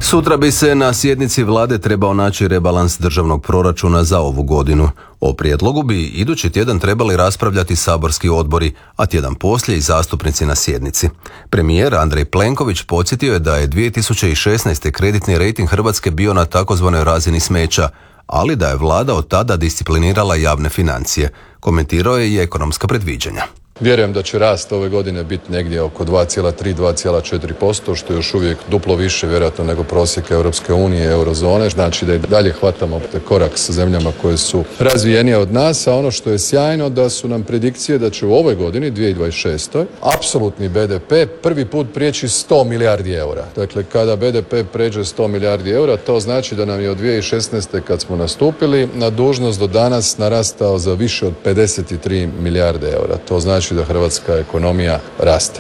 Sutra bi se na sjednici vlade trebao naći rebalans državnog proračuna za ovu godinu. O prijedlogu bi idući tjedan trebali raspravljati saborski odbori, a tjedan poslije i zastupnici na sjednici. Premijer Andrej Plenković podsjetio je da je 2016. kreditni rejting Hrvatske bio na takozvanoj razini smeća, ali da je vlada od tada disciplinirala javne financije. Komentirao je i ekonomska predviđanja. Vjerujem da će rast ove godine biti negdje oko 2,3-2,4%, što je još uvijek duplo više vjerojatno nego prosjek Europske unije i eurozone. Znači da i dalje hvatamo korak sa zemljama koje su razvijenije od nas, a ono što je sjajno da su nam predikcije da će u ovoj godini, 2026. apsolutni BDP prvi put prijeći 100 milijardi eura. Dakle, kada BDP pređe 100 milijardi eura, to znači da nam je od 2016. kad smo nastupili na dužnost do danas narastao za više od 53 milijarde eura. To znači da hrvatska ekonomija raste.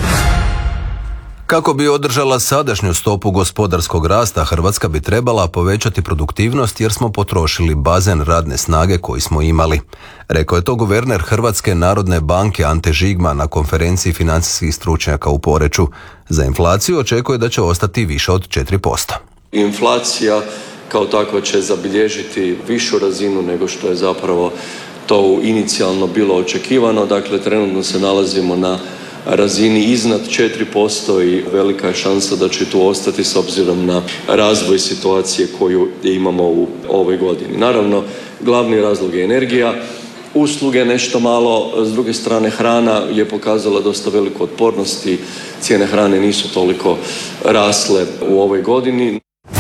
Kako bi održala sadašnju stopu gospodarskog rasta, Hrvatska bi trebala povećati produktivnost jer smo potrošili bazen radne snage koji smo imali. Rekao je to guverner Hrvatske narodne banke Ante Žigman na konferenciji financijskih stručnjaka u Poreču. Za inflaciju očekuje da će ostati više od 4%. Inflacija kao takva će zabilježiti višu razinu nego što je zapravo to inicijalno bilo očekivano. Dakle, trenutno se nalazimo na razini iznad 4% i velika je šansa da će tu ostati s obzirom na razvoj situacije koju imamo u ovoj godini. Naravno, glavni razlog je energija, usluge nešto malo, s druge strane hrana je pokazala dosta veliku otpornost i cijene hrane nisu toliko rasle u ovoj godini.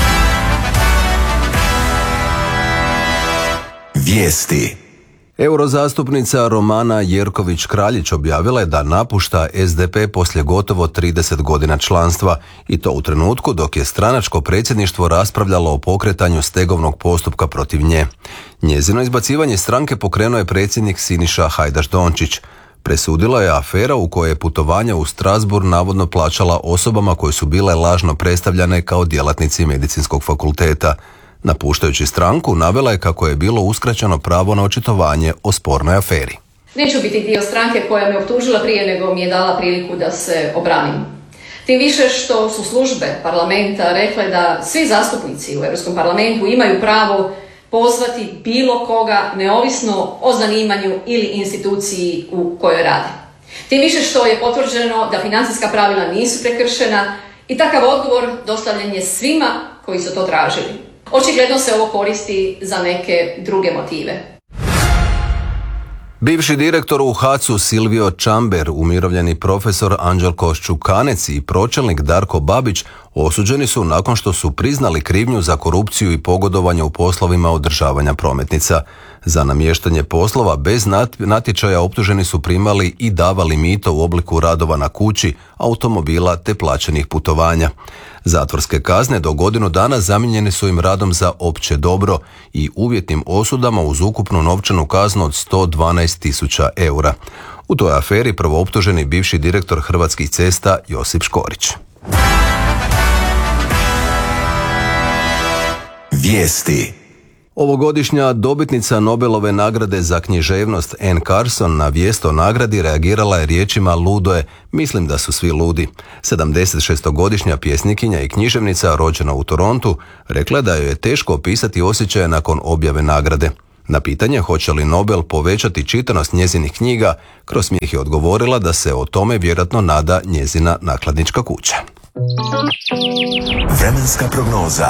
Vijesti. Eurozastupnica Romana Jerković-Kraljić objavila je da napušta SDP poslije gotovo 30 godina članstva i to u trenutku dok je stranačko predsjedništvo raspravljalo o pokretanju stegovnog postupka protiv nje. Njezino izbacivanje stranke pokrenuo je predsjednik Siniša Hajdaš-Dončić. Presudila je afera u kojoj je putovanje u Strasbourg navodno plaćala osobama koje su bile lažno predstavljane kao djelatnici medicinskog fakulteta. Napuštajući stranku, navela je kako je bilo uskraćeno pravo na očitovanje o spornoj aferi. Neću biti dio stranke koja me optužila prije nego mi je dala priliku da se obranim. Tim više što su službe parlamenta rekle da svi zastupnici u Europskom parlamentu imaju pravo pozvati bilo koga neovisno o zanimanju ili instituciji u kojoj rade. Tim više što je potvrđeno da financijska pravila nisu prekršena i takav odgovor dostavljen je svima koji su to tražili. Očigledno se ovo koristi za neke druge motive. Bivši direktor u HAC-u Silvio Čamber, umirovljeni profesor Anđelko Ščukanec i pročelnik Darko Babić osuđeni su nakon što su priznali krivnju za korupciju i pogodovanje u poslovima održavanja prometnica. Za namještanje poslova bez natječaja optuženi su primali i davali mito u obliku radova na kući, automobila te plaćenih putovanja. Zatvorske kazne do godinu dana zamijenjene su im radom za opće dobro i uvjetnim osudama uz ukupnu novčanu kaznu od 112.000 eura. U toj aferi prvooptuženi bivši direktor Hrvatskih cesta Josip Škorić. Vijesti. Ovogodišnja dobitnica Nobelove nagrade za književnost Anne Carson na vijest o nagradi reagirala je riječima "ludo je, mislim da su svi ludi". 76-godišnja pjesnikinja i književnica rođena u Torontu rekla da joj je teško opisati osjećaje nakon objave nagrade. Na pitanje hoće li Nobel povećati čitanost njezinih knjiga, kroz smijeh je odgovorila da se o tome vjerojatno nada njezina nakladnička kuća. Vremenska prognoza.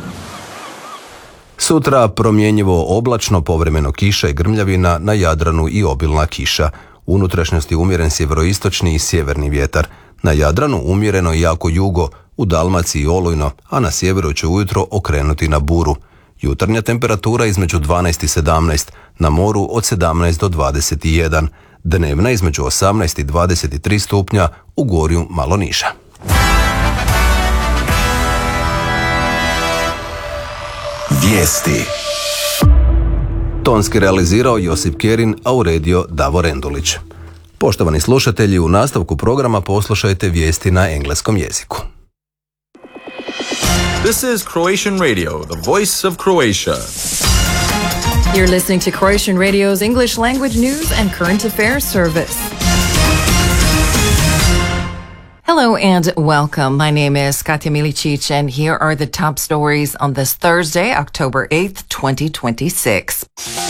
Sutra promjenjivo oblačno, povremeno kiša i grmljavina, na Jadranu i obilna kiša. U unutrašnjosti umjeren sjeveroistočni i sjeverni vjetar. Na Jadranu umjereno i jako jugo, u Dalmaciji olujno, a na sjeveru će ujutro okrenuti na buru. Jutarnja temperatura između 12 i 17, na moru od 17 do 21. Dnevna između 18 i 23 stupnja, u gorju malo niža. Vijesti. Tonski realizirao Josip Kerin, a uredio Davor Endulić. Poštovani slušatelji, u nastavku programa poslušajte vijesti na engleskom jeziku. This is Croatian Radio, the voice of Croatia. You're listening to Croatian Radio's English language news and current affairs service. Hello and welcome. My name is Katja Milicic, and here are the top stories on this Thursday, October 8th, 2026.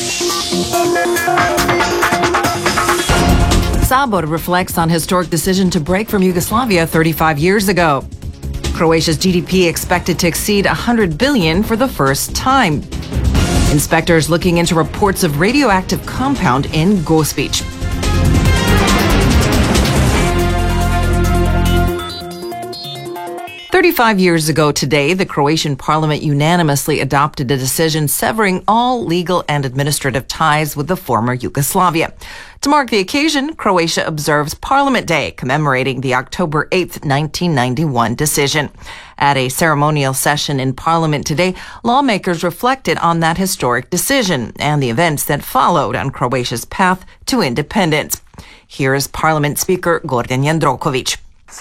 Sabor reflects on historic decision to break from Yugoslavia 35 years ago. Croatia's GDP expected to exceed 100 billion for the first time. Inspectors looking into reports of radioactive compound in Gospić. "35 years ago today, the Croatian parliament unanimously adopted a decision severing all legal and administrative ties with the former Yugoslavia. To mark the occasion, Croatia observes Parliament Day, commemorating the October 8th, 1991 decision. At a ceremonial session in Parliament today, lawmakers reflected on that historic decision and the events that followed on Croatia's path to independence. Here is Parliament Speaker Gordan Jandroković.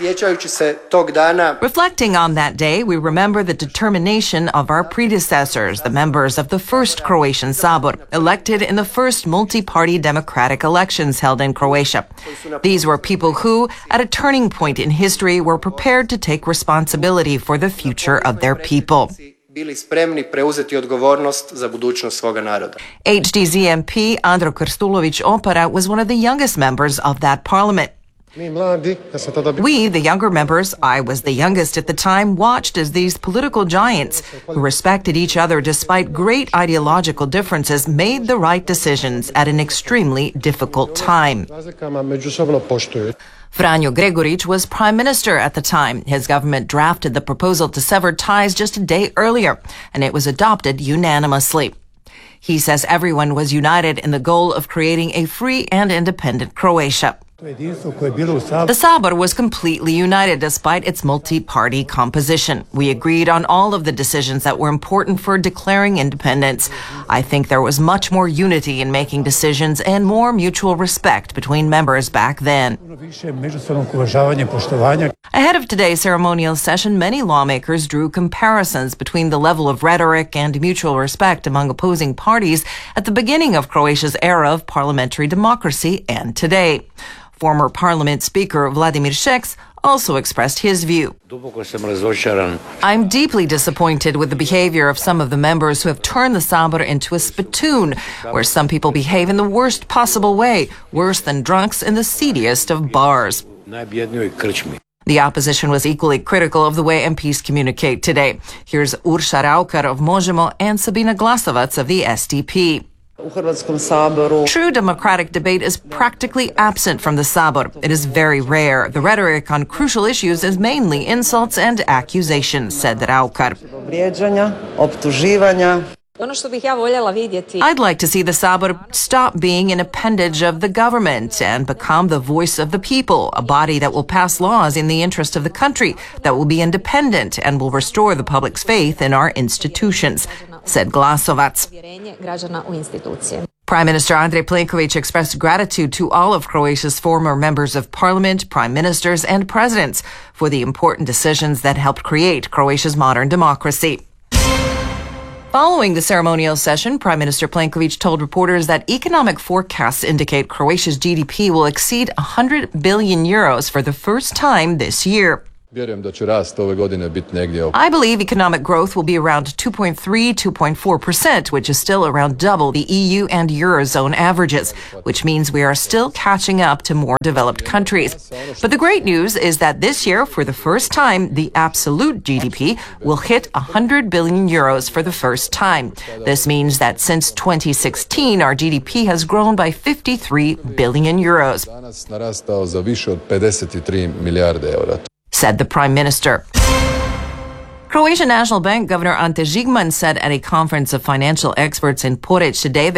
Reflecting on that day, we remember the determination of our predecessors, the members of the first Croatian Sabor, elected in the first multi-party democratic elections held in Croatia. These were people who, at a turning point in history, were prepared to take responsibility for the future of their people. HDZ MP Andro Krstulović Opara was one of the youngest members of that parliament. We, the younger members, I was the youngest at the time, watched as these political giants, who respected each other despite great ideological differences, made the right decisions at an extremely difficult time. Franjo Gregorić was prime minister at the time. His government drafted the proposal to sever ties just a day earlier, and it was adopted unanimously. He says everyone was united in the goal of creating a free and independent Croatia. The Sabor was completely united despite its multi-party composition. We agreed on all of the decisions that were important for declaring independence. I think there was much more unity in making decisions and more mutual respect between members back then. Ahead of today's ceremonial session, many lawmakers drew comparisons between the level of rhetoric and mutual respect among opposing parties at the beginning of Croatia's era of parliamentary democracy and today. Former Parliament Speaker Vladimir Šeks also expressed his view. "I'm deeply disappointed with the behavior of some of the members who have turned the Sabor into a spittoon, where some people behave in the worst possible way, worse than drunks in the seediest of bars." The opposition was equally critical of the way MPs communicate today. Here's Urša Raukar of Možemo and Sabina Glasovac of the SDP. True democratic debate is practically absent from the Sabor. It is very rare. The rhetoric on crucial issues is mainly insults and accusations, said Raukar. "I'd like to see the Sabor stop being an appendage of the government and become the voice of the people, a body that will pass laws in the interest of the country, that will be independent and will restore the public's faith in our institutions," said Glasovac. Prime Minister Andrej Plenković expressed gratitude to all of Croatia's former members of parliament, prime ministers, and presidents for the important decisions that helped create Croatia's modern democracy. Following the ceremonial session, Prime Minister Plenković told reporters that economic forecasts indicate Croatia's GDP will exceed 100 billion euros for the first time this year. "I believe economic growth will be around 2.3–2.4%, which is still around double the EU and Eurozone averages, which means we are still catching up to more developed countries. But the great news is that this year, for the first time, the absolute GDP will hit 100 billion euros for the first time. This means that since 2016, our GDP has grown by 53 billion euros. Said the Prime Minister. Croatian National Bank Governor Ante Žigman said at a conference of financial experts in Poreč today that